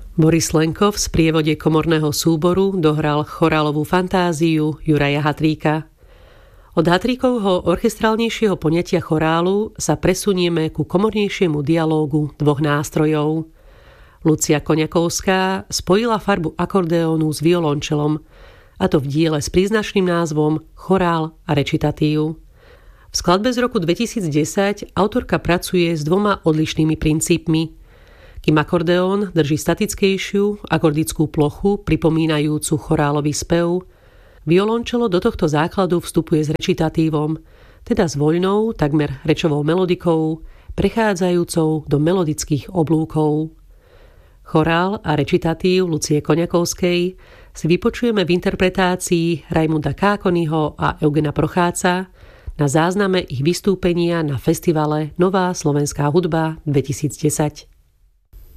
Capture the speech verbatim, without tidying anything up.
Boris Lenko v sprievode komorného súboru dohral chorálovú fantáziu Juraja Hatríka. Od Hatríkovho orchestrálnejšieho poňatia chorálu sa presunieme ku komornejšiemu dialógu dvoch nástrojov. Lucia Koniakovská spojila farbu akordeónu s violončelom, a to v diele s príznačným názvom Chorál a recitatív. V skladbe z roku dvetisícdesať autorka pracuje s dvoma odlišnými princípmi. Kým akordeón drží statickejšiu akordickú plochu pripomínajúcu chorálový spev, violončelo do tohto základu vstupuje s recitatívom, teda s voľnou, takmer rečovou melodikou, prechádzajúcou do melodických oblúkov. Chorál a recitatív Lucie Koniakovskej si vypočujeme v interpretácii Raimunda Kákonyho a Eugena Procháca na zázname ich vystúpenia na festivale Nová slovenská hudba dvetisícdesať.